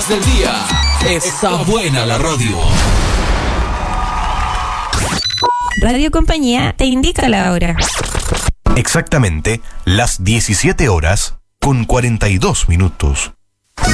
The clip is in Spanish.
horas del día. Está buena la radio. Radio Compañía te indica la hora. Exactamente las 17 horas con 42 minutos.